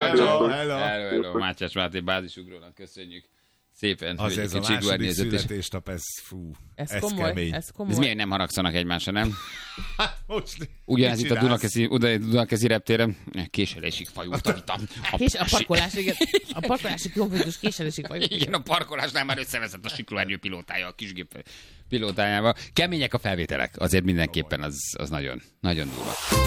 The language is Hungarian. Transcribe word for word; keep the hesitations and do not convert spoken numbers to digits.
Hello, hello. hello, hello. Mátyás Máté bázisugrónak köszönjük. Szépen. Az ez a második születésnap, ez fú, ez, ez komoly, kemény. ez komoly. Ez miért nem haragszanak egymásra, nem? Hát most ugyanez itt a Dunakeszi, Dunakeszi reptéren. Késelésig fajultam itt a, a, Kés, a parkolásig, a parkolási konfliktus késelésig fajult. Igen, a parkolásnál már összeveszett a siklóernyő pilótája, a kisgép pilótájával. Kemények a felvételek, azért mindenképpen az, az nagyon, nagyon durva.